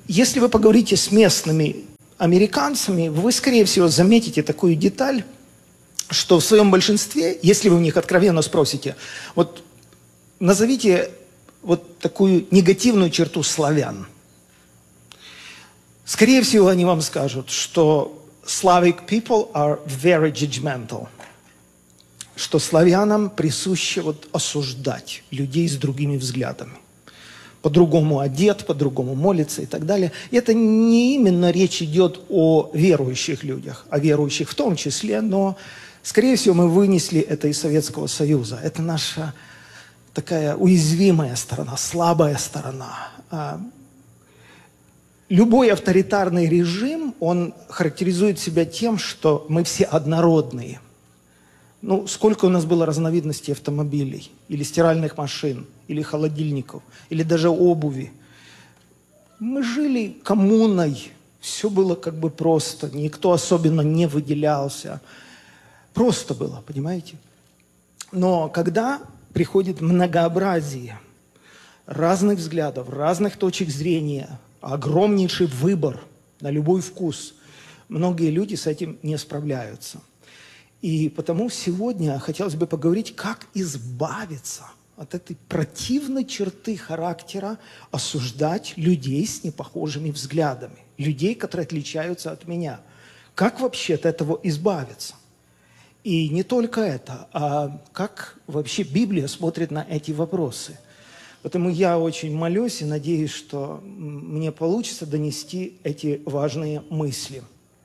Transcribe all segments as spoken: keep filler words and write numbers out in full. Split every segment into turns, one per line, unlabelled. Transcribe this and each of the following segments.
Если вы поговорите с местными американцами, вы, скорее всего, заметите такую деталь, что в своем большинстве, если вы у них откровенно спросите, вот назовите вот такую негативную черту славян. Скорее всего, они вам скажут, что Slavic people are very judgmental, что славянам присуще вот осуждать людей с другими взглядами. По-другому одет, по-другому молится и так далее. И это не именно речь идет о верующих людях, о верующих в том числе, но, скорее всего, мы вынесли это из Советского Союза. Это наша такая уязвимая сторона, слабая сторона. Любой авторитарный режим, он характеризует себя тем, что мы все однородные. Ну, сколько у нас было разновидностей автомобилей, или стиральных машин, или холодильников, или даже обуви. Мы жили коммуной, все было как бы просто, никто особенно не выделялся. Просто было, понимаете? Но когда приходит многообразие разных взглядов, разных точек зрения, огромнейший выбор на любой вкус, многие люди с этим не справляются. И потому сегодня хотелось бы поговорить, как избавиться от этой противной черты характера осуждать людей с непохожими взглядами, людей, которые отличаются от меня. Как вообще от этого избавиться? И не только это, а как вообще Библия смотрит на эти вопросы. Поэтому я очень молюсь и надеюсь, что мне получится донести эти важные мысли.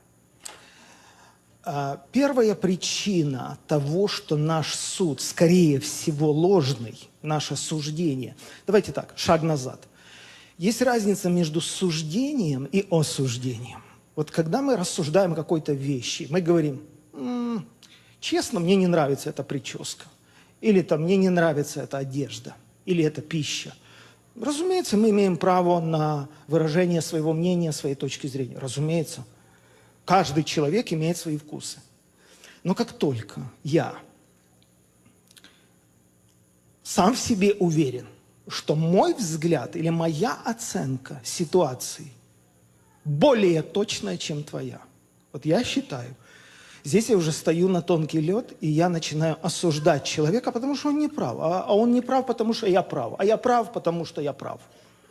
Первая причина того, что наш суд, скорее всего, ложный, наше суждение. Давайте так, шаг назад. Есть разница между суждением и осуждением. Вот когда мы рассуждаем о какой-то вещи, мы говорим, м-м, честно, мне не нравится эта прическа, или там, мне не нравится эта одежда, или эта пища. Разумеется, мы имеем право на выражение своего мнения, своей точки зрения. Разумеется. Каждый человек имеет свои вкусы. Но как только я сам в себе уверен, что мой взгляд или моя оценка ситуации более точная, чем твоя, вот я считаю, здесь я уже стою на тонкий лед, и я начинаю осуждать человека, потому что он не прав. А, а он не прав, потому что я прав. А я прав, потому что я прав.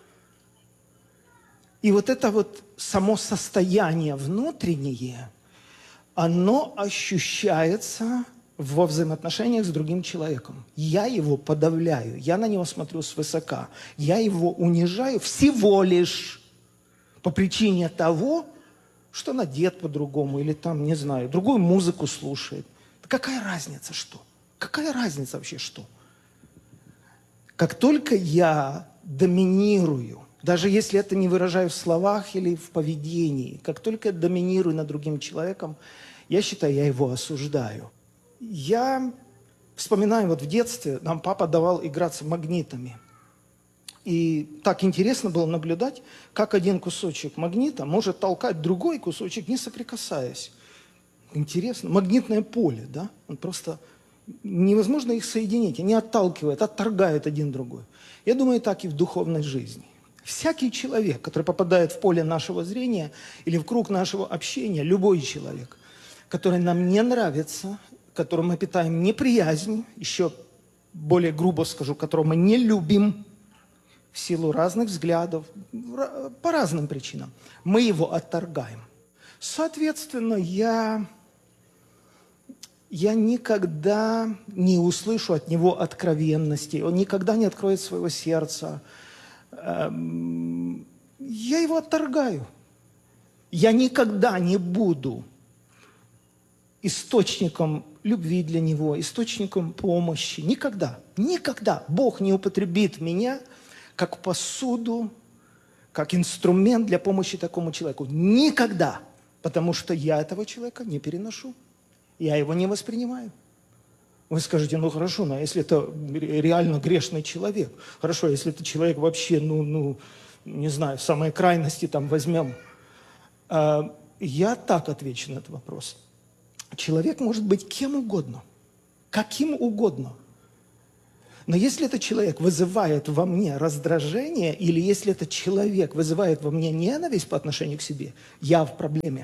И вот это вот само состояние внутреннее, оно ощущается во взаимоотношениях с другим человеком. Я его подавляю, я на него смотрю свысока, я его унижаю всего лишь по причине того, что он одет по-другому, или там, не знаю, другую музыку слушает. Да какая разница, что? Какая разница вообще, что? Как только я доминирую, даже если это не выражаю в словах или в поведении, как только я доминирую над другим человеком, я считаю, я его осуждаю. Я вспоминаю, вот в детстве нам папа давал играться магнитами. И так интересно было наблюдать, как один кусочек магнита может толкать другой кусочек, не соприкасаясь. Интересно. Магнитное поле, да? Он просто... Невозможно их соединить. Они отталкивают, отторгают один другой. Я думаю, так и в духовной жизни. Всякий человек, который попадает в поле нашего зрения или в круг нашего общения, любой человек, который нам не нравится, которому мы питаем неприязнь, еще более грубо скажу, которого мы не любим, в силу разных взглядов, по разным причинам, мы его отторгаем. Соответственно, я, я никогда не услышу от него откровенности, он никогда не откроет своего сердца. Я его отторгаю. Я никогда не буду источником любви для него, источником помощи. Никогда, никогда Бог не употребит меня как посуду, как инструмент для помощи такому человеку. Никогда. Потому что я этого человека не переношу. Я его не воспринимаю. Вы скажете, ну хорошо, но если это реально грешный человек, хорошо, если это человек вообще, ну, ну не знаю, в самой крайности там возьмем. А, я так отвечу на этот вопрос. Человек может быть кем угодно, каким угодно. Но если этот человек вызывает во мне раздражение, или если этот человек вызывает во мне ненависть по отношению к себе, я в проблеме.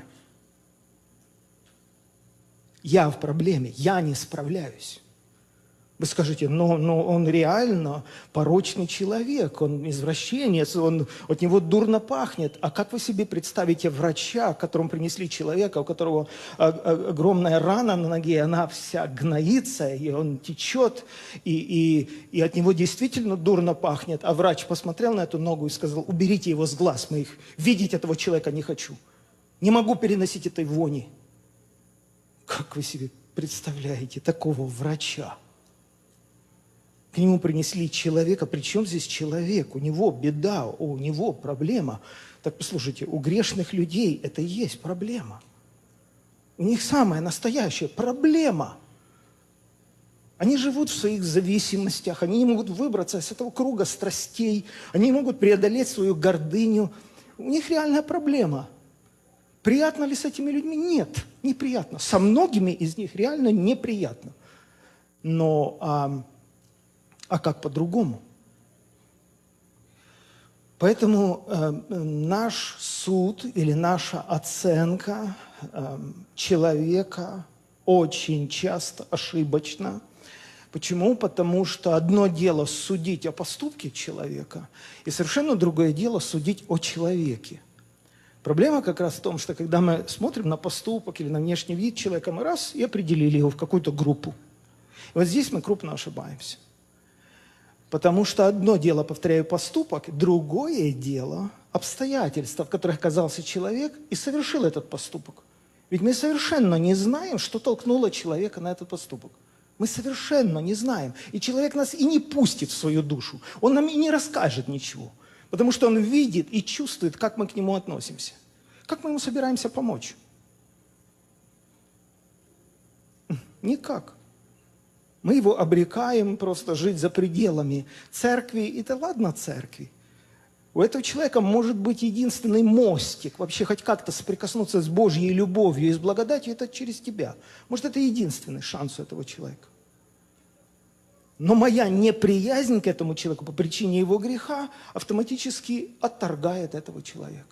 Я в проблеме, я не справляюсь. Вы скажете, но, но он реально порочный человек, он извращенец, он, от него дурно пахнет. А как вы себе представите врача, которому принесли человека, у которого огромная рана на ноге, она вся гноится, и он течет, и, и, и от него действительно дурно пахнет, а врач посмотрел на эту ногу и сказал, уберите его с глаз моих, видеть этого человека не хочу, не могу переносить этой вони. Как вы себе представляете такого врача? К нему принесли человека, причем здесь человек, у него беда, у него проблема. Так послушайте, у грешных людей это и есть проблема. У них самая настоящая проблема. Они живут в своих зависимостях, они не могут выбраться из этого круга страстей, они не могут преодолеть свою гордыню. У них реальная проблема. Приятно ли с этими людьми? Нет, неприятно. Со многими из них реально неприятно. Но... А, А как по-другому? Поэтому э, наш суд или наша оценка э, человека очень часто ошибочна. Почему? Потому что одно дело судить о поступке человека, и совершенно другое дело судить о человеке. Проблема как раз в том, что когда мы смотрим на поступок или на внешний вид человека, мы раз и определили его в какую-то группу. И вот здесь мы крупно ошибаемся. Потому что одно дело, повторяю, поступок, другое дело обстоятельства, в которых оказался человек и совершил этот поступок. Ведь мы совершенно не знаем, что толкнуло человека на этот поступок. Мы совершенно не знаем. И человек нас и не пустит в свою душу. Он нам и не расскажет ничего. Потому что он видит и чувствует, как мы к нему относимся. Как мы ему собираемся помочь? Никак. Мы его обрекаем просто жить за пределами церкви. И да ладно церкви. У этого человека может быть единственный мостик, вообще хоть как-то соприкоснуться с Божьей любовью и с благодатью, это через тебя. Может, это единственный шанс у этого человека. Но моя неприязнь к этому человеку по причине его греха автоматически отторгает этого человека.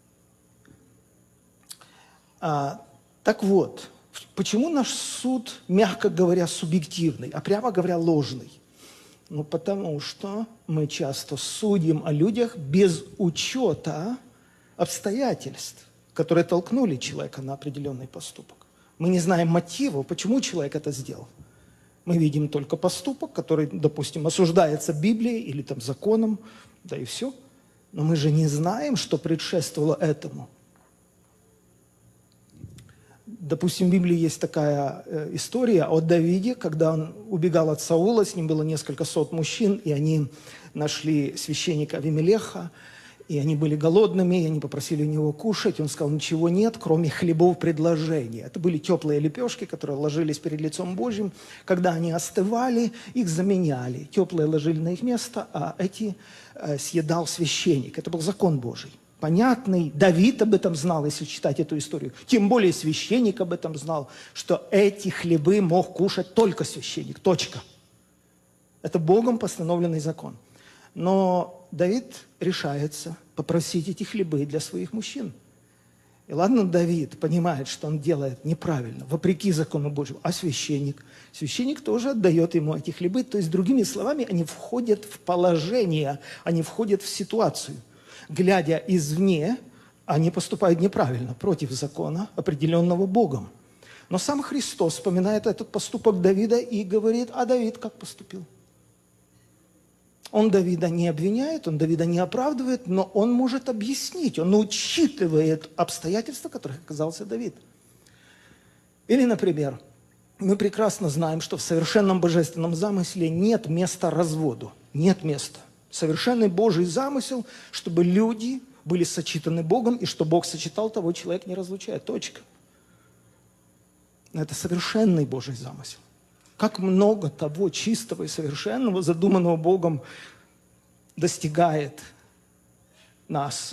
А, так вот, почему наш суд, мягко говоря, субъективный, а прямо говоря, ложный? Ну, потому что мы часто судим о людях без учета обстоятельств, которые толкнули человека на определенный поступок. Мы не знаем мотива, почему человек это сделал. Мы видим только поступок, который, допустим, осуждается Библией или там законом, да и все. Но мы же не знаем, что предшествовало этому. Допустим, в Библии есть такая э, история о Давиде, когда он убегал от Саула, с ним было несколько сот мужчин, и они нашли священника Авимелеха, и они были голодными, и они попросили у него кушать. Он сказал, ничего нет, кроме хлебов предложения. Это были теплые лепешки, которые ложились перед лицом Божьим. Когда они остывали, их заменяли. Теплые ложили на их место, а эти э, съедал священник. Это был закон Божий. Понятный. Давид об этом знал, если читать эту историю. Тем более священник об этом знал, что эти хлебы мог кушать только священник. Точка. Это Богом постановленный закон. Но Давид решается попросить эти хлебы для своих мужчин. И ладно, Давид понимает, что он делает неправильно, вопреки закону Божьему. А священник? Священник тоже отдает ему эти хлебы. То есть, другими словами, они входят в положение, они входят в ситуацию. Глядя извне, они поступают неправильно, против закона, определенного Богом. Но сам Христос вспоминает этот поступок Давида и говорит, а Давид как поступил? Он Давида не обвиняет, он Давида не оправдывает, но он может объяснить, он учитывает обстоятельства, в которых оказался Давид. Или, например, мы прекрасно знаем, что в совершенном божественном замысле нет места разводу, нет места. Совершенный Божий замысел, чтобы люди были сочетаны Богом, и что Бог сочетал, того человек не разлучает. Точка. Это совершенный Божий замысел. Как много того чистого и совершенного, задуманного Богом, достигает нас.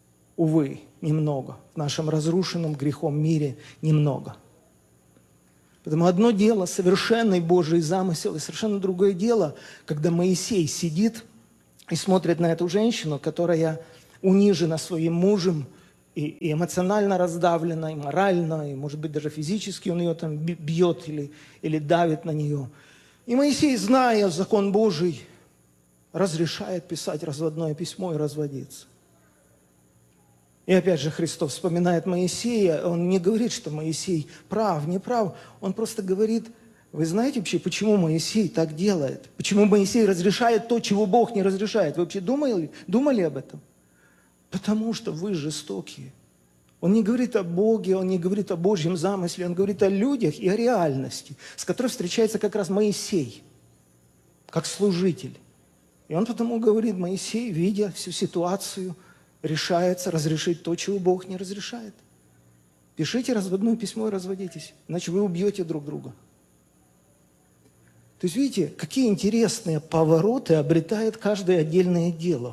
Увы, немного. В нашем разрушенном грехом мире немного. Поэтому одно дело — совершенный Божий замысел, и совершенно другое дело, когда Моисей сидит и смотрит на эту женщину, которая унижена своим мужем, и, и эмоционально раздавлена, и морально, и, может быть, даже физически он ее там бьет или, или давит на нее. И Моисей, зная закон Божий, разрешает писать разводное письмо и разводиться. И опять же Христос вспоминает Моисея, он не говорит, что Моисей прав, не прав, он просто говорит: вы знаете вообще, почему Моисей так делает? Почему Моисей разрешает то, чего Бог не разрешает? Вы вообще думали, думали об этом? Потому что вы жестокие. Он не говорит о Боге, он не говорит о Божьем замысле, он говорит о людях и о реальности, с которой встречается как раз Моисей, как служитель. И он потому говорит: Моисей, видя всю ситуацию, решается разрешить то, чего Бог не разрешает. Пишите разводное письмо и разводитесь, иначе вы убьете друг друга. То есть, видите, какие интересные повороты обретает каждое отдельное дело.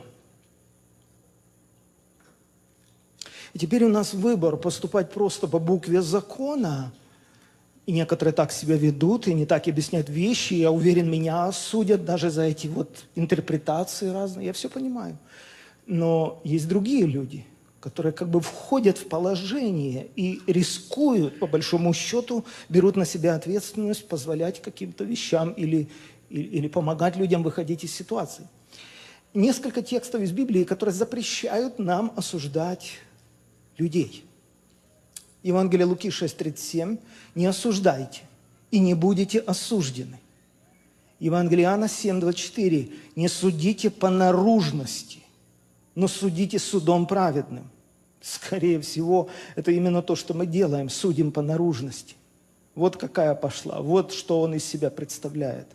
И теперь у нас выбор: поступать просто по букве закона, и некоторые так себя ведут, и не так объясняют вещи, я уверен, меня осудят даже за эти вот интерпретации разные, я все понимаю. Но есть другие люди, которые как бы входят в положение и рискуют, по большому счету, берут на себя ответственность позволять каким-то вещам или, или, или помогать людям выходить из ситуации. Несколько текстов из Библии, которые запрещают нам осуждать людей. Евангелие Луки шесть тридцать семь. «Не осуждайте, и не будете осуждены». Евангелие Иоанна семь двадцать четыре. «Не судите по наружности, но судите судом праведным». Скорее всего, это именно то, что мы делаем, судим по наружности. Вот какая пошла, вот что он из себя представляет.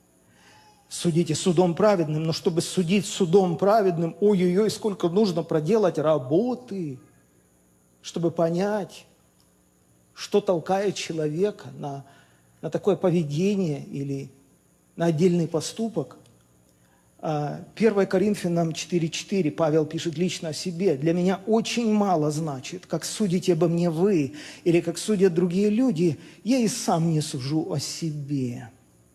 Судите судом праведным, но чтобы судить судом праведным, ой-ой-ой, сколько нужно проделать работы, чтобы понять, что толкает человека на, на такое поведение или на отдельный поступок. первое Коринфянам четыре четыре Павел пишет лично о себе: «Для меня очень мало значит, как судите обо мне вы, или как судят другие люди, я и сам не сужу о себе.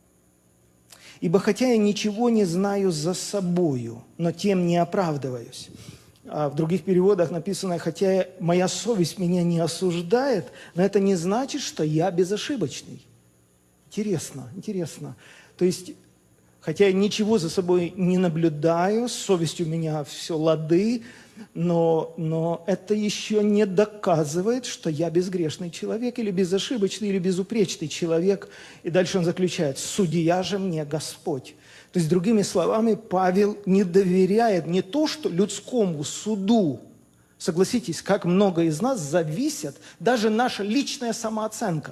Ибо хотя я ничего не знаю за собою, но тем не оправдываюсь». А в других переводах написано: «Хотя моя совесть меня не осуждает, но это не значит, что я безошибочный». Интересно, интересно. То есть, хотя я ничего за собой не наблюдаю, с совестью у меня все лады, но, но это еще не доказывает, что я безгрешный человек, или безошибочный, или безупречный человек. И дальше он заключает: «Судья же мне Господь». То есть, другими словами, Павел не доверяет не то, что людскому суду. Согласитесь, как много из нас зависит даже наша личная самооценка.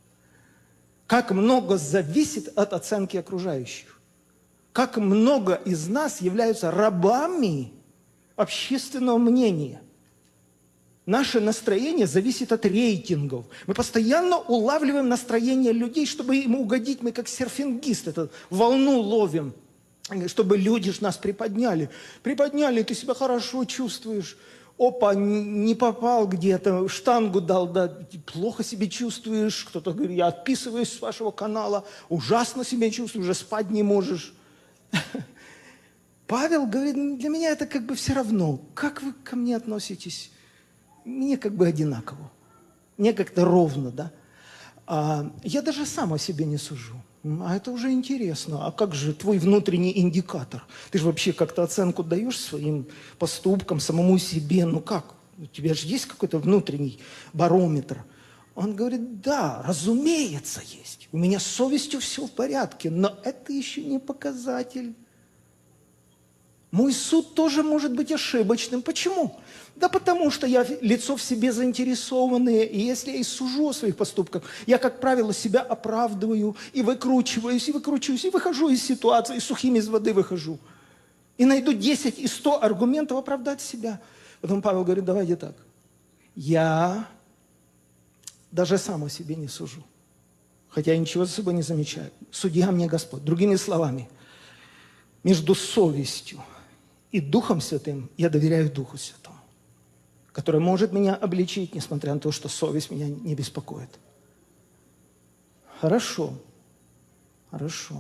Как много зависит от оценки окружающих. Как много из нас являются рабами общественного мнения. Наше настроение зависит от рейтингов. Мы постоянно улавливаем настроение людей, чтобы им угодить. Мы как серфингист эту волну ловим, чтобы люди ж нас приподняли. Приподняли, ты себя хорошо чувствуешь. Опа, не попал где-то, штангу дал, да, плохо себя чувствуешь. Кто-то говорит: я отписываюсь с вашего канала, ужасно себя чувствую, уже спать не можешь. Павел говорит: для меня это как бы все равно. Как вы ко мне относитесь? Мне как бы одинаково. Мне как-то ровно, да. А я даже сам о себе не сужу. А это уже интересно. А как же твой внутренний индикатор? Ты же вообще как-то оценку даешь своим поступкам, самому себе? Ну как? У тебя же есть какой-то внутренний барометр. Он говорит: да, разумеется, есть. У меня с совестью все в порядке, но это еще не показатель. Мой суд тоже может быть ошибочным. Почему? Да потому что я лицо в себе заинтересованное, и если я и сужу о своих поступках, я, как правило, себя оправдываю, и выкручиваюсь, и выкручиваюсь, и выхожу из ситуации, и сухим из воды выхожу. И найду десять и сто аргументов оправдать себя. Потом Павел говорит: давайте так. Я даже сам о себе не сужу, хотя я ничего за собой не замечаю. Судья мне Господь. Другими словами, между совестью и Духом Святым я доверяю Духу Святому, который может меня обличить, несмотря на то, что совесть меня не беспокоит. Хорошо. Хорошо.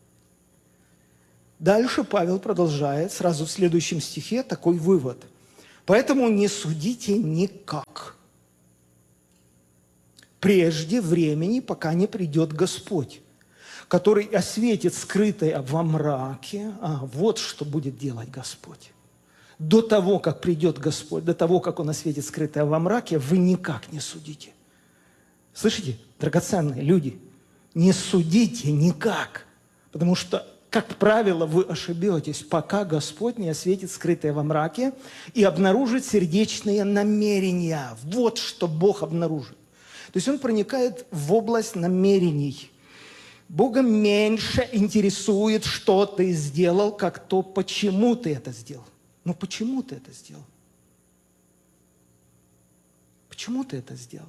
Дальше Павел продолжает, сразу в следующем стихе, такой вывод. Поэтому не судите никак, прежде времени, пока не придет Господь, который осветит скрытое во мраке. А, вот что будет делать Господь. До того, как придет Господь, до того, как Он осветит скрытое во мраке, вы никак не судите. Слышите, драгоценные люди, не судите никак, потому что, как правило, вы ошибетесь, пока Господь не осветит скрытое во мраке и обнаружит сердечные намерения. Вот что Бог обнаружит. То есть Он проникает в область намерений. Бога меньше интересует, что ты сделал, как то, почему ты это сделал. Но почему ты это сделал? Почему ты это сделал?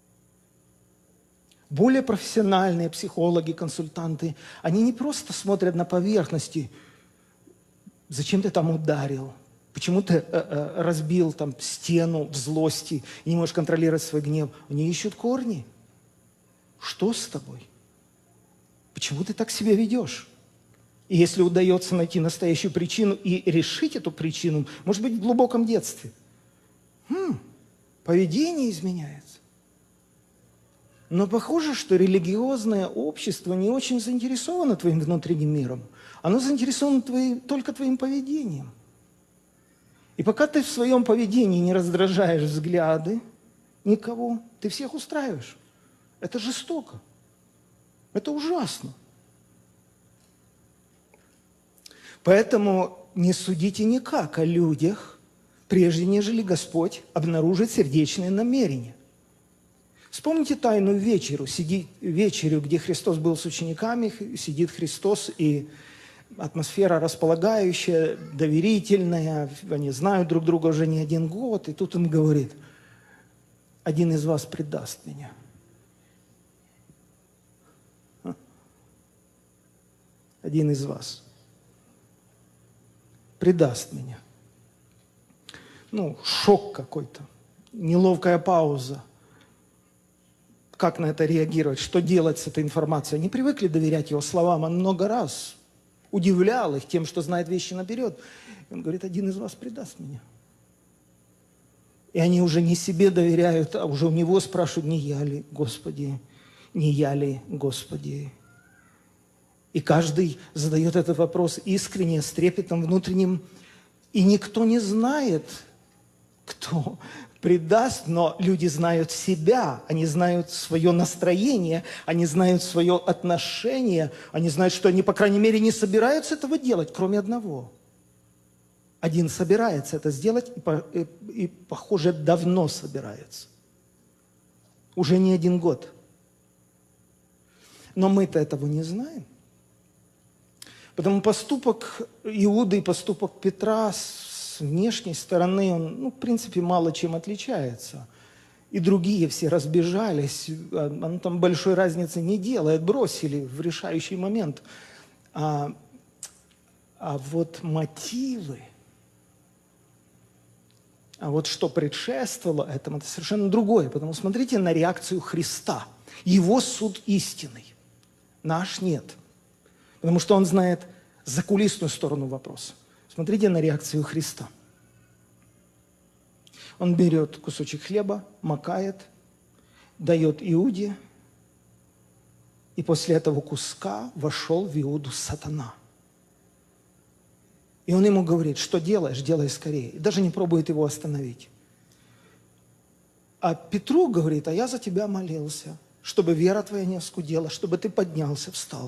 Более профессиональные психологи, консультанты, они не просто смотрят на поверхности, зачем ты там ударил, почему ты э, э, разбил там стену в злости и не можешь контролировать свой гнев. Они ищут корни. Что с тобой? Почему ты так себя ведешь? И если удается найти настоящую причину и решить эту причину, может быть, в глубоком детстве, хм, поведение изменяется. Но похоже, что религиозное общество не очень заинтересовано твоим внутренним миром. Оно заинтересовано твоим, только твоим поведением. И пока ты в своем поведении не раздражаешь взгляды никого, ты всех устраиваешь. Это жестоко. Это ужасно. Поэтому не судите никак о людях, прежде нежели Господь обнаружит сердечные намерения. Вспомните тайную вечерю, сиди, вечерю, где Христос был с учениками, сидит Христос, и атмосфера располагающая, доверительная, они знают друг друга уже не один год, и тут Он говорит: один из вас предаст меня. Один из вас предаст меня. Ну, шок какой-то, неловкая пауза. Как на это реагировать? Что делать с этой информацией? Они привыкли доверять Его словам. Он много раз удивлял их тем, что знает вещи наперед. Он говорит: один из вас предаст меня. И они уже не себе доверяют, а уже у Него спрашивают: не я ли, Господи, не я ли, Господи? И каждый задает этот вопрос искренне, с трепетом внутренним. И никто не знает, кто предаст, но люди знают себя, они знают свое настроение, они знают свое отношение, они знают, что они, по крайней мере, не собираются этого делать, кроме одного. Один собирается это сделать, и, и, и похоже, давно собирается. Уже не один год. Но мы-то этого не знаем. Потому поступок Иуды и поступок Петра с внешней стороны, он, ну, в принципе, мало чем отличается. И другие все разбежались, он там большой разницы не делает, бросили в решающий момент. А, а вот мотивы, а вот что предшествовало этому, это совершенно другое. Потому смотрите на реакцию Христа. Его суд истинный, наш нет. Потому что Он знает закулисную сторону вопроса. Смотрите на реакцию Христа. Он берет кусочек хлеба, макает, дает Иуде, и после этого куска вошел в Иуду сатана. И он ему говорит: что делаешь, делай скорее. И даже не пробует его остановить. А Петру говорит: а я за тебя молился, чтобы вера твоя не оскудела, чтобы ты поднялся, встал.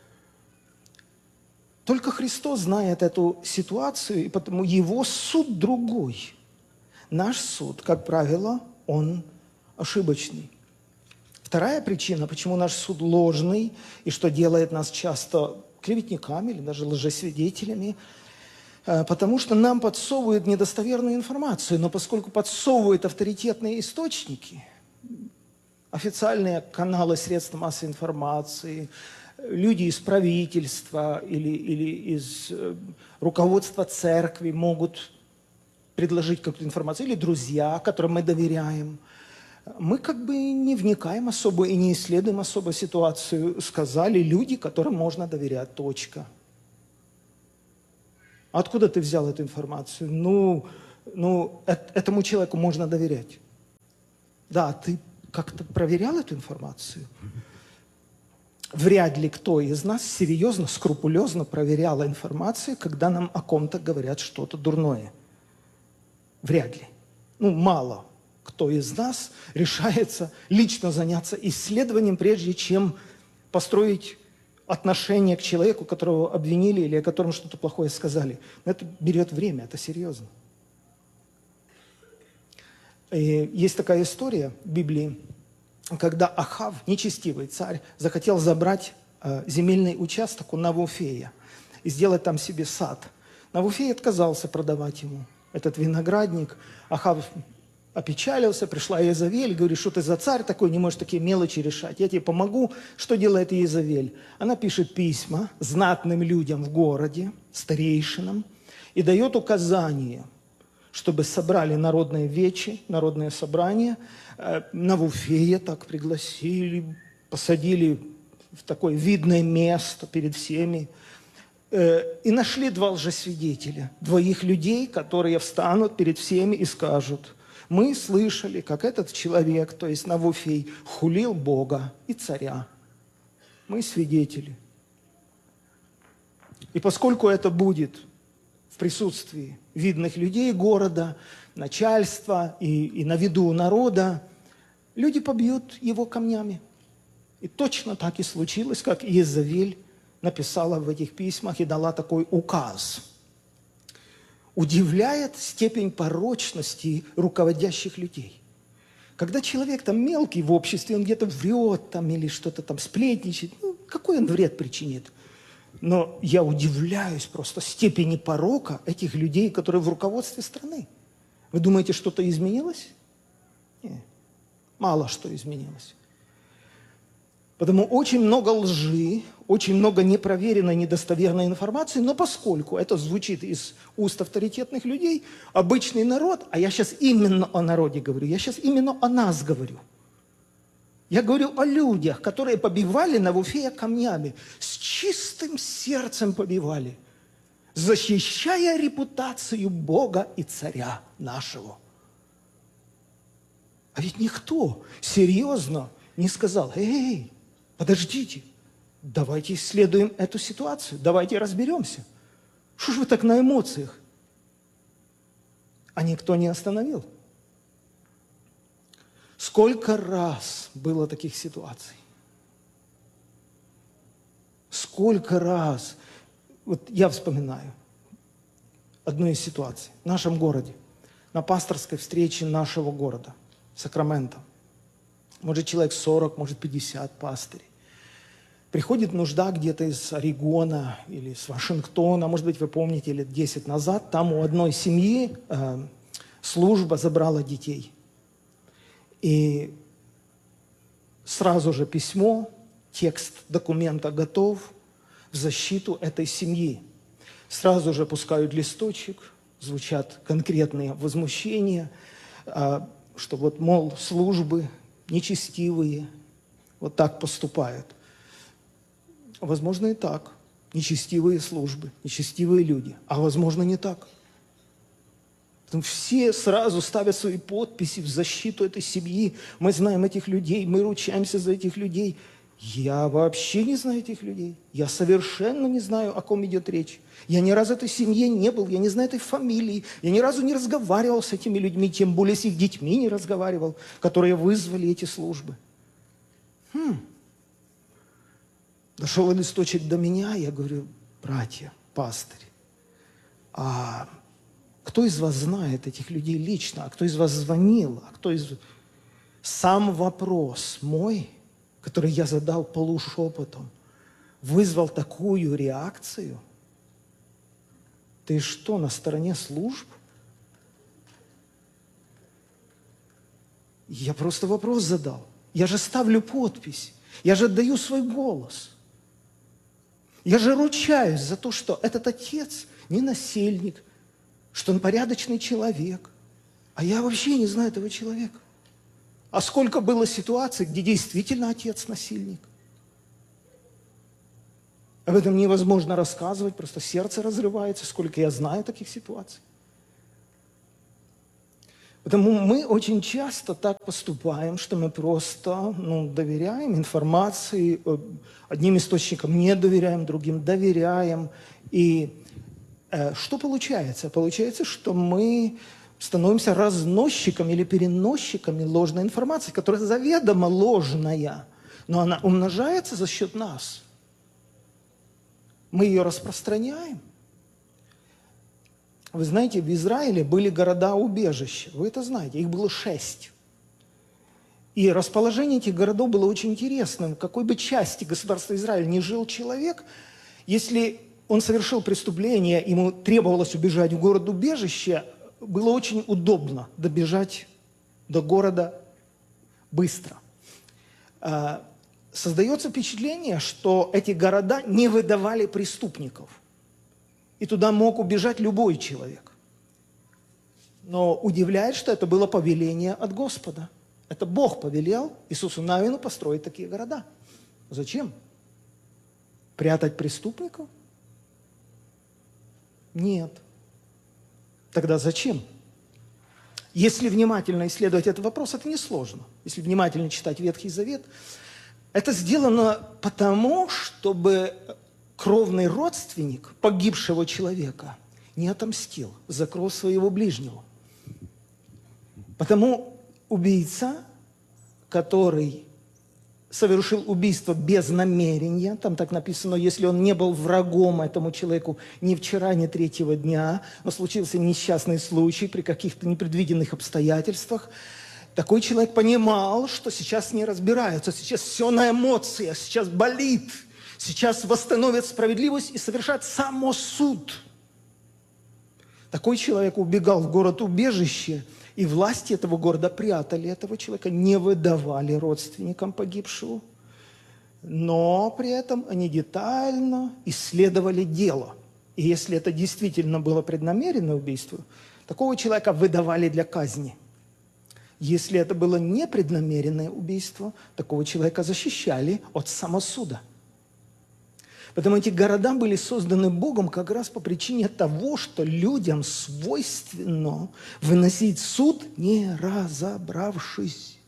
Только Христос знает эту ситуацию, и потому Его суд другой. Наш суд, как правило, он ошибочный. Вторая причина, почему наш суд ложный, и что делает нас часто клеветниками или даже лжесвидетелями, потому что нам подсовывают недостоверную информацию, но поскольку подсовывают авторитетные источники, официальные каналы средств массовой информации, люди из правительства или, или из э, руководства церкви могут предложить какую-то информацию, или друзья, которым мы доверяем. Мы как бы не вникаем особо и не исследуем особо ситуацию. Сказали люди, которым можно доверять. Точка. Откуда ты взял эту информацию? Ну, ну этому человеку можно доверять. Да, ты как-то проверял эту информацию? Вряд ли кто из нас серьезно, скрупулезно проверял информацию, когда нам о ком-то говорят что-то дурное. Вряд ли. Ну, мало кто из нас решается лично заняться исследованием, прежде чем построить отношение к человеку, которого обвинили или о котором что-то плохое сказали. Но это берет время, это серьезно. И есть такая история в Библии, когда Ахав, нечестивый царь, захотел забрать э, земельный участок у Навуфея и сделать там себе сад. Навуфей отказался продавать ему этот виноградник. Ахав опечалился, пришла Иезавель, говорит, что ты за царь такой, не можешь такие мелочи решать, я тебе помогу. Что делает Иезавель? Она пишет письма знатным людям в городе, старейшинам, и дает указания, чтобы собрали народные вечи, народное собрание. Навуфея так пригласили, посадили в такое видное место перед всеми. И нашли два лжесвидетеля, двоих людей, которые встанут перед всеми и скажут: мы слышали, как этот человек, то есть Навуфей, хулил Бога и царя. Мы свидетели. И поскольку это будет в присутствии видных людей города, начальства и, и на виду народа, люди побьют его камнями. И точно так и случилось, как Иезавель написала в этих письмах и дала такой указ. Удивляет степень порочности руководящих людей. Когда человек там мелкий в обществе, он где-то врет там или что-то там сплетничает, ну, какой он вред причинит? Но я удивляюсь просто степени порока этих людей, которые в руководстве страны. Вы думаете, что-то изменилось? Нет, мало что изменилось. Потому очень много лжи, очень много непроверенной, недостоверной информации, но поскольку это звучит из уст авторитетных людей, обычный народ, а я сейчас именно о народе говорю, я сейчас именно о нас говорю. Я говорю о людях, которые побивали Навуфея камнями, с чистым сердцем побивали, защищая репутацию Бога и царя нашего. А ведь никто серьезно не сказал: эй, подождите, давайте исследуем эту ситуацию, давайте разберемся. Что ж вы так на эмоциях? А никто не остановил. Сколько раз было таких ситуаций? Сколько раз? Вот я вспоминаю одну из ситуаций в нашем городе, на пасторской встрече нашего города, Сакраменто. Может, человек сорок, может, пятьдесят пастырей. Приходит нужда где-то из Орегона или с Вашингтона, может быть, вы помните, лет десять назад, там у одной семьи э, служба забрала детей. И сразу же письмо, текст документа готов в защиту этой семьи. Сразу же пускают листочек, звучат конкретные возмущения, э, что вот, мол, службы нечестивые, вот так поступают. Возможно, и так. Нечестивые службы, нечестивые люди. А возможно, не так. Потом все сразу ставят свои подписи в защиту этой семьи. Мы знаем этих людей, мы ручаемся за этих людей. Я вообще не знаю этих людей. Я совершенно не знаю, о ком идет речь. Я ни разу в этой семье не был, я не знаю этой фамилии. Я ни разу не разговаривал с этими людьми, тем более с их детьми не разговаривал, которые вызвали эти службы. Хм. Дошел листочек до меня, я говорю: братья, пастырь, а кто из вас знает этих людей лично? А кто из вас звонил? А кто из... Сам вопрос мой, который я задал полушепотом, вызвал такую реакцию. Ты что, на стороне служб? Я просто вопрос задал. Я же ставлю подпись. Я же отдаю свой голос. Я же ручаюсь за то, что этот отец не насильник, что он порядочный человек. А я вообще не знаю этого человека. А сколько было ситуаций, где действительно отец насильник? Об этом невозможно рассказывать, просто сердце разрывается, сколько я знаю таких ситуаций. Поэтому мы очень часто так поступаем, что мы просто ну, доверяем информации, одним источникам не доверяем, другим доверяем. И э, что получается? Получается, что мы становимся разносчиками или переносчиками ложной информации, которая заведомо ложная, но она умножается за счет нас. Мы ее распространяем. Вы знаете, в Израиле были города-убежища. Вы это знаете, их было шесть. И расположение этих городов было очень интересным. В какой бы части государства Израиль ни жил человек, если он совершил преступление, ему требовалось убежать в город-убежище, было очень удобно добежать до города быстро. Создается впечатление, что эти города не выдавали преступников. И туда мог убежать любой человек. Но удивляет, что это было повеление от Господа. Это Бог повелел Иисусу Навину построить такие города. Зачем? Прятать преступников? Нет. Тогда зачем? Если внимательно исследовать этот вопрос, это несложно. Если внимательно читать Ветхий Завет, это сделано потому, чтобы кровный родственник погибшего человека не отомстил за кровь своего ближнего. Потому убийца, который совершил убийство без намерения, там так написано, если он не был врагом этому человеку ни вчера, ни третьего дня, но случился несчастный случай при каких-то непредвиденных обстоятельствах, такой человек понимал, что сейчас не разбираются, сейчас все на эмоциях, сейчас болит, сейчас восстановят справедливость и совершат самосуд. Такой человек убегал в город-убежище, и власти этого города прятали этого человека, не выдавали родственникам погибшего. Но при этом они детально исследовали дело. И если это действительно было преднамеренное убийство, такого человека выдавали для казни. Если это было непреднамеренное убийство, такого человека защищали от самосуда. Поэтому эти города были созданы Богом как раз по причине того, что людям свойственно выносить суд, не разобравшись.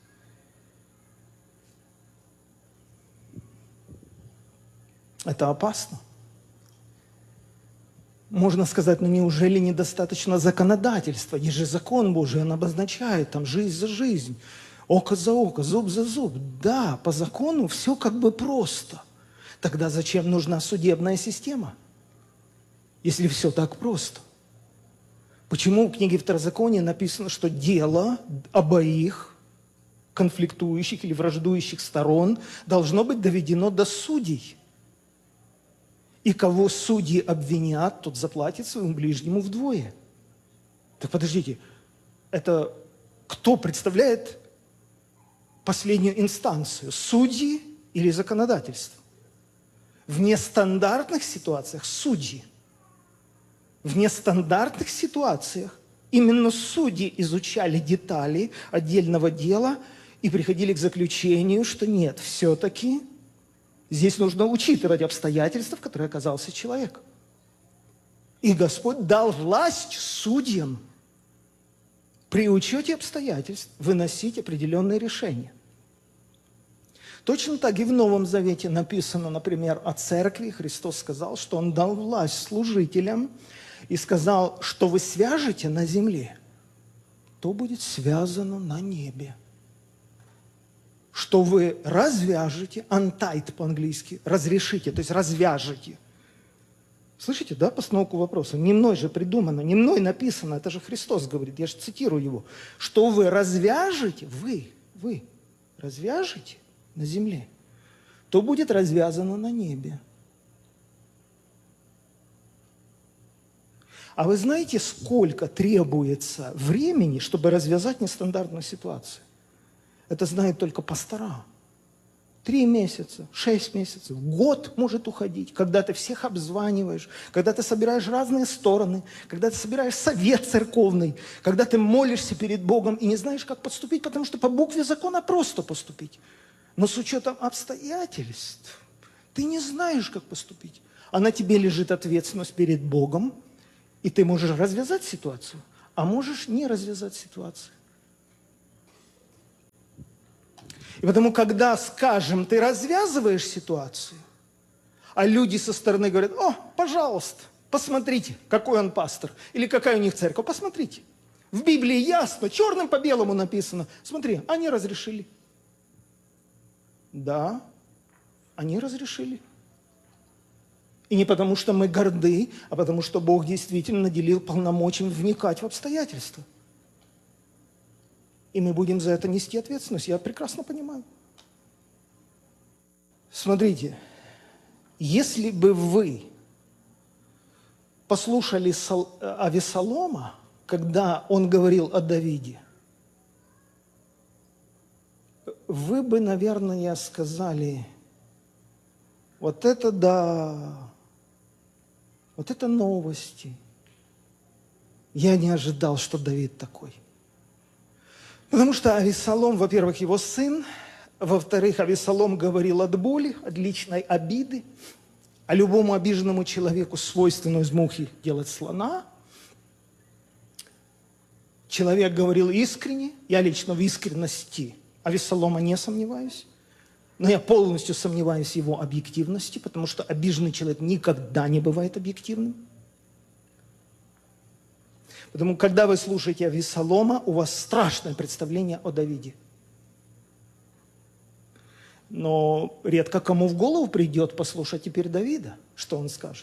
Это опасно. Можно сказать, ну неужели недостаточно законодательства? Есть же закон Божий, он обозначает там жизнь за жизнь, око за око, зуб за зуб. Да, по закону все как бы просто. Тогда зачем нужна судебная система, если все так просто? Почему в книге Второзакония написано, что дело обоих конфликтующих или враждующих сторон должно быть доведено до судей? И кого судьи обвинят, тот заплатит своему ближнему вдвое. Так подождите, это кто представляет последнюю инстанцию? Судьи или законодательство? В нестандартных ситуациях судьи. В нестандартных ситуациях именно судьи изучали детали отдельного дела и приходили к заключению, что нет, все-таки здесь нужно учитывать обстоятельства, в которых оказался человек. И Господь дал власть судьям при учете обстоятельств выносить определенные решения. Точно так и в Новом Завете написано, например, о церкви. Христос сказал, что Он дал власть служителям и сказал, что вы свяжете на земле, то будет связано на небе. Что вы развяжете, untied по-английски, разрешите, то есть развяжете. Слышите, да, постановку вопроса? Не мной же придумано, не мной написано, это же Христос говорит, я же цитирую Его. Что вы развяжете, вы, вы развяжете на земле, то будет развязано на небе. А вы знаете, сколько требуется времени, чтобы развязать нестандартную ситуацию? Это знают только пастора. Три месяца, шесть месяцев, год может уходить, когда ты всех обзваниваешь, когда ты собираешь разные стороны, когда ты собираешь совет церковный, когда ты молишься перед Богом и не знаешь, как поступить, потому что по букве закона просто поступить. Но с учетом обстоятельств ты не знаешь, как поступить. А на тебе лежит ответственность перед Богом, и ты можешь развязать ситуацию, а можешь не развязать ситуацию. И потому, когда, скажем, ты развязываешь ситуацию, а люди со стороны говорят: о, пожалуйста, посмотрите, какой он пастор, или какая у них церковь, посмотрите. В Библии ясно, черным по белому написано. Смотри, они разрешили. Да, они разрешили. И не потому, что мы горды, а потому, что Бог действительно наделил полномочием вникать в обстоятельства. И мы будем за это нести ответственность. Я прекрасно понимаю. Смотрите, если бы вы послушали Авессалома, когда он говорил о Давиде, вы бы, наверное, сказали: вот это да, вот это новости. Я не ожидал, что Давид такой. Потому что Авессалом, во-первых, его сын, во-вторых, Авессалом говорил от боли, от личной обиды, а любому обиженному человеку свойственно из мухи делать слона. Человек говорил искренне, я лично в искренности Авессалома не сомневаюсь, но я полностью сомневаюсь в его объективности, потому что обиженный человек никогда не бывает объективным. Потому когда вы слушаете Авессалома, у вас страшное представление о Давиде. Но редко кому в голову придет послушать теперь Давида, что он скажет.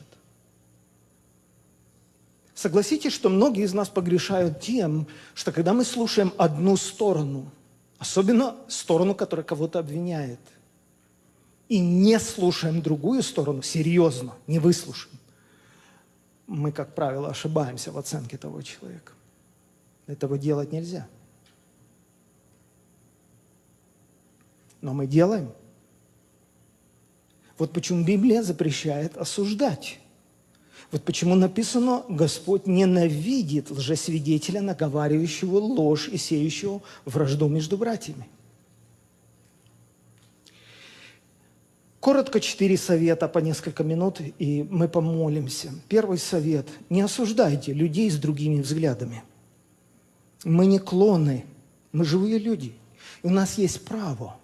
Согласитесь, что многие из нас погрешают тем, что когда мы слушаем одну сторону, особенно сторону, которая кого-то обвиняет, и не слушаем другую сторону, серьезно, не выслушаем, мы, как правило, ошибаемся в оценке того человека. Этого делать нельзя. Но мы делаем. Вот почему Библия запрещает осуждать. Вот почему написано: Господь ненавидит лжесвидетеля, наговаривающего ложь и сеющего вражду между братьями. Коротко четыре совета по несколько минут, и мы помолимся. Первый совет: не осуждайте людей с другими взглядами. Мы не клоны, мы живые люди. И у нас есть право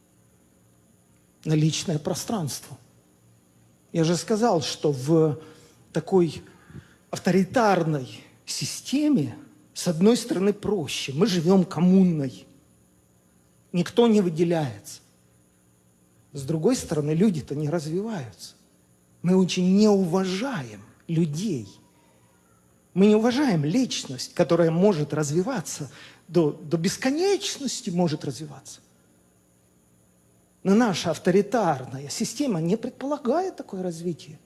на личное пространство. Я же сказал, что в такой авторитарной системе, с одной стороны, проще. Мы живем коммунной. Никто не выделяется. С другой стороны, люди-то не развиваются. Мы очень не уважаем людей. Мы не уважаем личность, которая может развиваться, до, до бесконечности может развиваться. Но наша авторитарная система не предполагает такое развитие.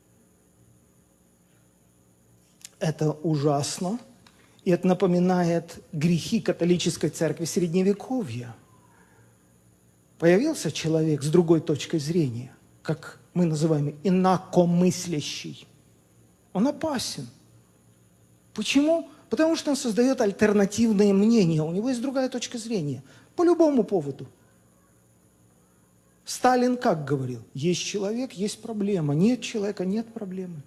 Это ужасно, и это напоминает грехи католической церкви Средневековья. Появился человек с другой точкой зрения, как мы называем инакомыслящий. Он опасен. Почему? Потому что он создает альтернативные мнения. У него есть другая точка зрения. По любому поводу. Сталин как говорил? Есть человек, есть проблема. Нет человека, нет проблемы.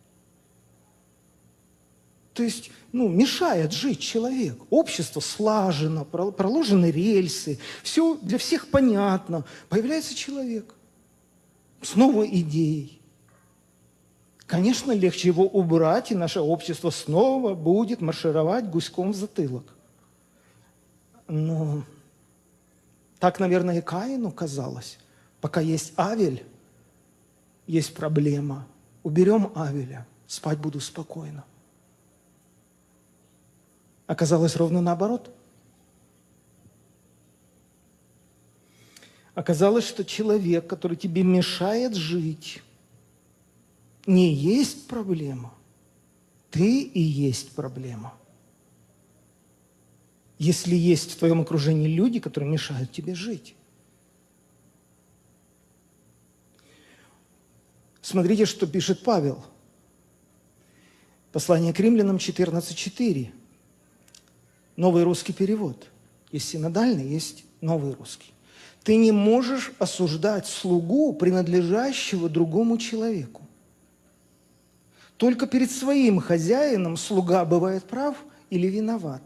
То есть, ну, мешает жить человек. Общество слажено, проложены рельсы, все для всех понятно. Появляется человек с новой идеей. Конечно, легче его убрать, и наше общество снова будет маршировать гуськом в затылок. Но так, наверное, и Каину казалось. Пока есть Авель, есть проблема. Уберем Авеля, спать буду спокойно. Оказалось ровно наоборот. Оказалось, что человек, который тебе мешает жить, не есть проблема. Ты и есть проблема. Если есть в твоем окружении люди, которые мешают тебе жить. Смотрите, что пишет Павел. Послание к Римлянам четырнадцать четыре. Новый русский перевод. Есть синодальный, есть новый русский. Ты не можешь осуждать слугу, принадлежащего другому человеку. Только перед своим хозяином слуга бывает прав или виноват.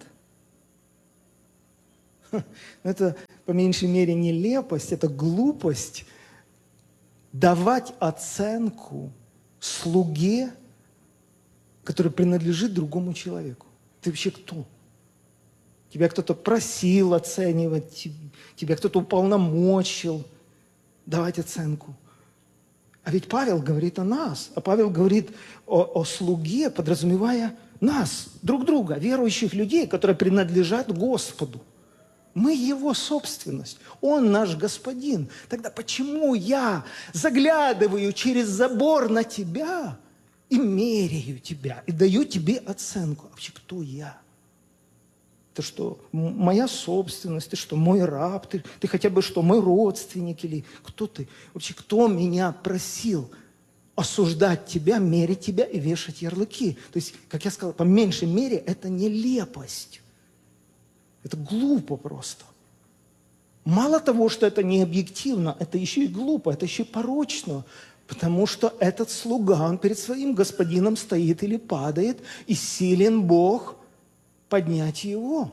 Это, по меньшей мере, нелепость, это глупость давать оценку слуге, который принадлежит другому человеку. Ты вообще кто? Тебя кто-то просил оценивать, тебя кто-то уполномочил давать оценку. А ведь Павел говорит о нас, а Павел говорит о, о слуге, подразумевая нас, друг друга, верующих людей, которые принадлежат Господу. Мы Его собственность, Он наш Господин. Тогда почему я заглядываю через забор на тебя и меряю тебя, и даю тебе оценку? Вообще, кто я? Ты что, моя собственность? Ты что, мой раб? Ты, ты хотя бы что, мой родственник? Или кто ты? Вообще, кто меня просил осуждать тебя, мерить тебя и вешать ярлыки? То есть, как я сказал, по меньшей мере, это нелепость. Это глупо просто. Мало того, что это не объективно, это еще и глупо, это еще и порочно. Потому что этот слуга, он перед своим господином стоит или падает, и силен Бог поднять его.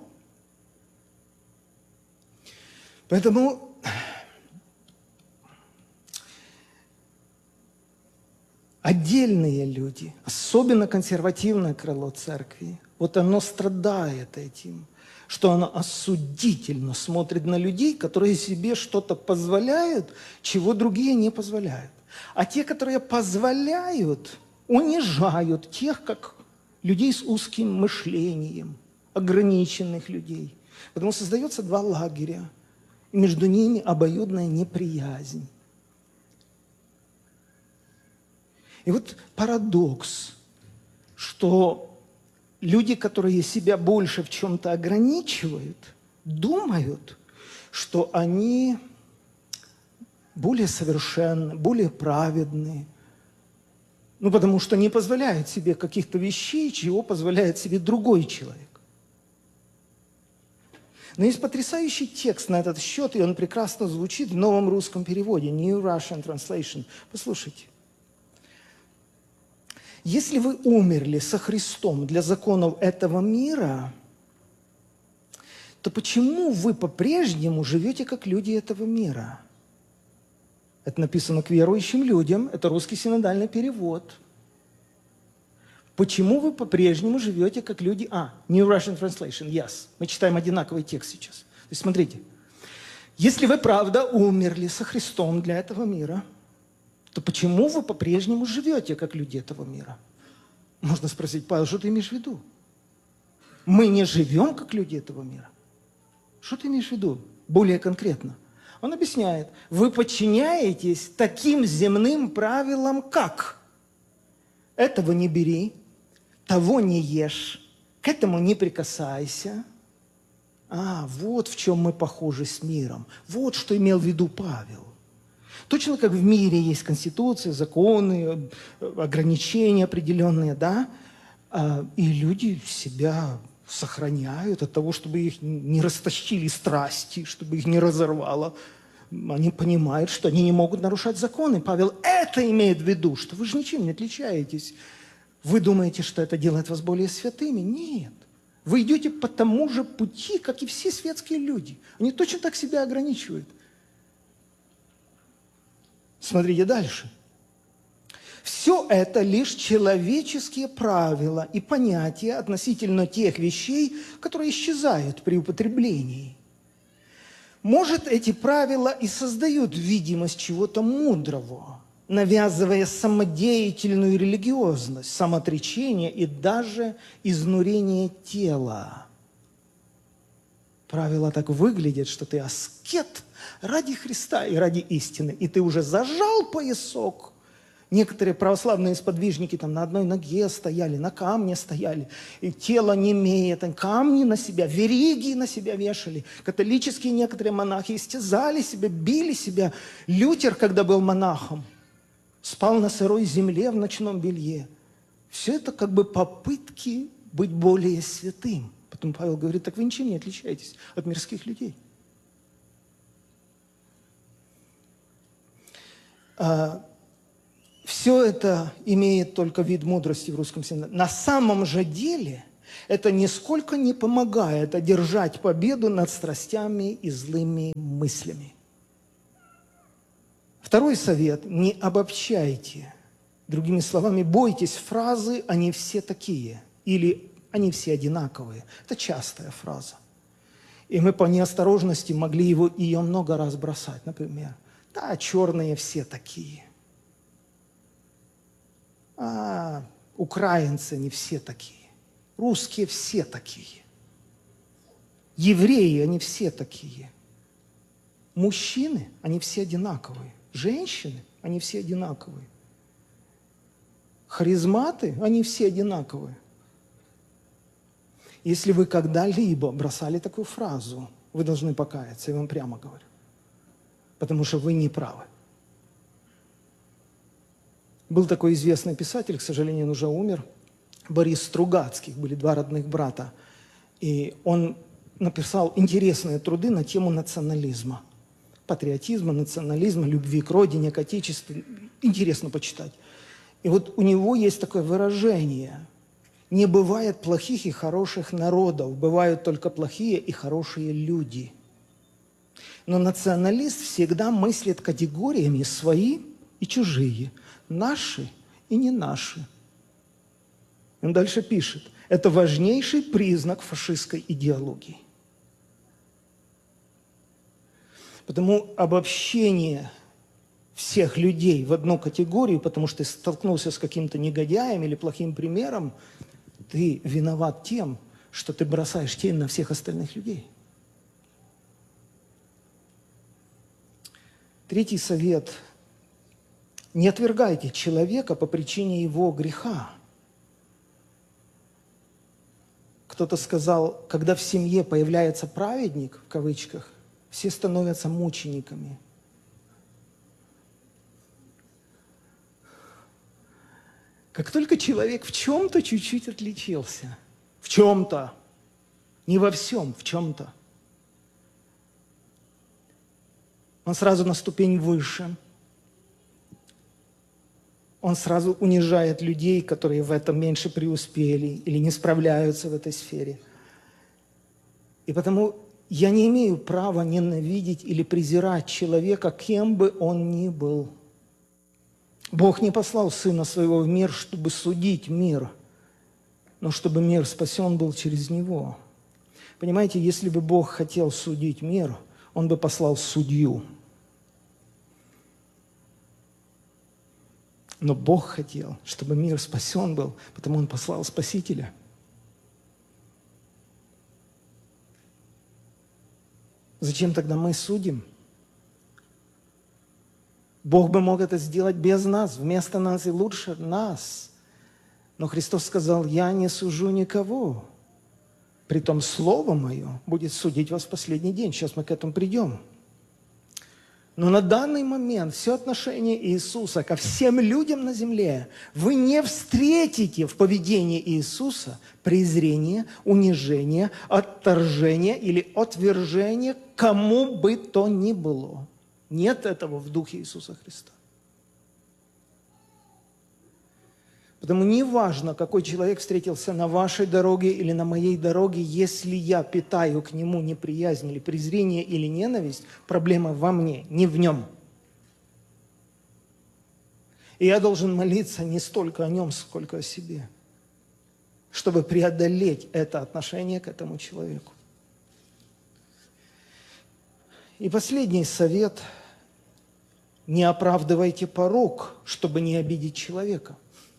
Поэтому отдельные люди, особенно консервативное крыло церкви, вот оно страдает этим, что оно осудительно смотрит на людей, которые себе что-то позволяют, чего другие не позволяют. А те, которые позволяют, унижают тех, как людей с узким мышлением, ограниченных людей. Потому создается два лагеря, и между ними обоюдная неприязнь. И вот парадокс, что люди, которые себя больше в чем-то ограничивают, думают, что они более совершенны, более праведны, ну, потому что не позволяют себе каких-то вещей, чего позволяет себе другой человек. Но есть потрясающий текст на этот счет, и он прекрасно звучит в новом русском переводе, New Russian Translation. Послушайте. Если вы умерли со Христом для законов этого мира, то почему вы по-прежнему живете как люди этого мира? Это написано к верующим людям, это русский синодальный перевод. Почему вы по-прежнему живете как люди... А, New Russian Translation, yes. Мы читаем одинаковый текст сейчас. То есть смотрите. Если вы правда умерли со Христом для этого мира, то почему вы по-прежнему живете как люди этого мира? Можно спросить: Павел, что ты имеешь в виду? Мы не живем как люди этого мира. Что ты имеешь в виду? Более конкретно. Он объясняет: вы подчиняетесь таким земным правилам, как этого не бери, того не ешь, к этому не прикасайся. А, вот в чем мы похожи с миром. Вот что имел в виду Павел. Точно как в мире есть конституция, законы, ограничения определенные, да, и люди себя сохраняют от того, чтобы их не растащили страсти, чтобы их не разорвало. Они понимают, что они не могут нарушать законы. Павел это имеет в виду, что вы же ничем не отличаетесь. Вы думаете, что это делает вас более святыми? Нет. Вы идете по тому же пути, как и все светские люди. Они точно так себя ограничивают. Смотрите дальше. Все это лишь человеческие правила и понятия относительно тех вещей, которые исчезают при употреблении. Может, эти правила и создают видимость чего-то мудрого, навязывая самодеятельную религиозность, самоотречение и даже изнурение тела. Правила так выглядят, что ты аскет ради Христа и ради истины, и ты уже зажал поясок. Некоторые православные сподвижники там на одной ноге стояли, на камне стояли, и тело немеет, камни на себя, вериги на себя вешали. Католические некоторые монахи истязали себя, били себя. Лютер, когда был монахом, спал на сырой земле в ночном белье. Все это как бы попытки быть более святым. Потом Павел говорит, так вы ничем не отличаетесь от мирских людей. А, все это имеет только вид мудрости в русском синодале. На самом же деле это нисколько не помогает одержать победу над страстями и злыми мыслями. Второй совет – не обобщайте. Другими словами, бойтесь фразы «они все такие» или «они все одинаковые». Это частая фраза. И мы по неосторожности могли его, ее много раз бросать. Например, «да, черные все такие». «А, украинцы не все такие». «Русские все такие». «Евреи, они все такие». «Мужчины, они все одинаковые». «Женщины, они все одинаковые». «Харизматы, они все одинаковые». Если вы когда-либо бросали такую фразу, вы должны покаяться, я вам прямо говорю. Потому что вы не правы. Был такой известный писатель, к сожалению, он уже умер, Борис Стругацкий, были два родных брата. И он написал интересные труды на тему национализма. Патриотизма, национализма, любви к родине, к отечеству. Интересно почитать. И вот у него есть такое выражение: не бывает плохих и хороших народов, бывают только плохие и хорошие люди. Но националист всегда мыслит категориями свои и чужие, наши и не наши. Он дальше пишет: это важнейший признак фашистской идеологии. Потому обобщение всех людей в одну категорию, потому что ты столкнулся с каким-то негодяем или плохим примером, ты виноват тем, что ты бросаешь тень на всех остальных людей. Третий совет. Не отвергайте человека по причине его греха. Кто-то сказал, когда в семье появляется праведник, в кавычках, все становятся мучениками. Как только человек в чем-то чуть-чуть отличился, в чем-то, не во всем, в чем-то, он сразу на ступень выше, он сразу унижает людей, которые в этом меньше преуспели или не справляются в этой сфере. И потому я не имею права ненавидеть или презирать человека, кем бы он ни был. Бог не послал Сына Своего в мир, чтобы судить мир, но чтобы мир спасен был через Него. Понимаете, если бы Бог хотел судить мир, Он бы послал судью. Но Бог хотел, чтобы мир спасен был, потому Он послал Спасителя. Зачем тогда мы судим? Бог бы мог это сделать без нас, вместо нас и лучше нас. Но Христос сказал: «Я не сужу никого. Притом Слово Мое будет судить вас в последний день». Сейчас мы к этому придем. Но на данный момент все отношение Иисуса ко всем людям на земле вы не встретите в поведении Иисуса презрение, унижение, отторжение или отвержение кому бы то ни было. Нет этого в духе Иисуса Христа. Потому не важно, какой человек встретился на вашей дороге или на моей дороге, если я питаю к нему неприязнь или презрение или ненависть, проблема во мне, не в нем. И я должен молиться не столько о нем, сколько о себе, чтобы преодолеть это отношение к этому человеку. И последний совет: не оправдывайте порок, чтобы не обидеть человека.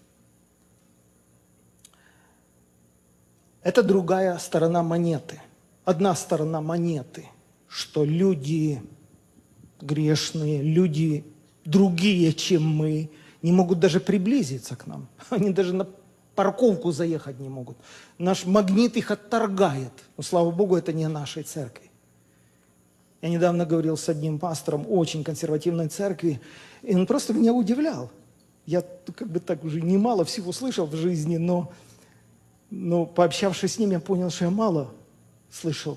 Это другая сторона монеты. Одна сторона монеты, что люди грешные, люди другие, чем мы, не могут даже приблизиться к нам. Они даже на парковку заехать не могут. Наш магнит их отторгает. Но, слава Богу, это не нашей церкви. Я недавно говорил с одним пастором очень консервативной церкви, и он просто меня удивлял. Я как бы так уже немало всего слышал в жизни, но, но пообщавшись с ним, я понял, что я мало слышал.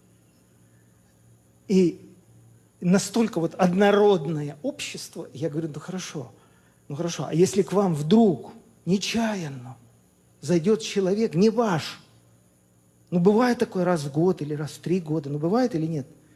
И настолько вот однородное общество, я говорю, ну хорошо, ну хорошо, а если к вам вдруг нечаянно зайдет человек, не ваш, ну бывает такое раз в год или раз в три года, ну бывает или нет?